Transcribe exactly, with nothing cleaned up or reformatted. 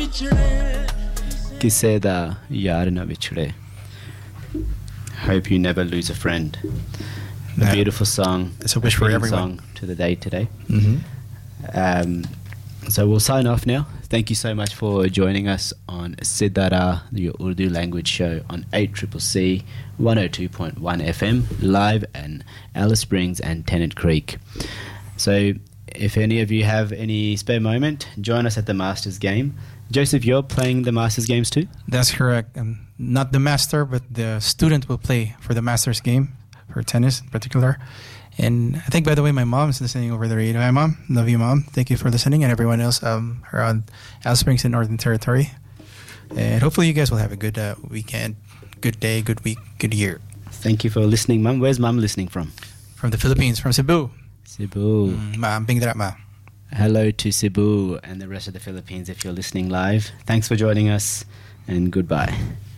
Kisse da yaar na bichde. Hope you never lose a friend. A Yeah. beautiful song. It's a wish for fitting everyone. Song to the day today. Mm-hmm. Um, so we'll sign off now. Thank you so much for joining us on Siddhara, your Urdu language show on eight C C C one oh two point one F M, live in Alice Springs and Tennant Creek. So if any of you have any spare moment, join us at the Masters game. Joseph, you're playing the Masters games too? That's correct. Um, not the master, but the student will play for the Masters game, for tennis in particular. And I think, by the way, my mom's listening over the radio. Hi, Mom. Love you, Mom. Thank you for listening. And everyone else um, around Alice Springs and Northern Territory. And hopefully you guys will have a good uh, weekend, good day, good week, good year. Thank you for listening, Mum. Where's Mum listening from? From the Philippines, from Cebu. Cebu. Mm, Ma, Bingdra, Ma. Hello to Cebu and the rest of the Philippines if you're listening live. Thanks for joining us and goodbye.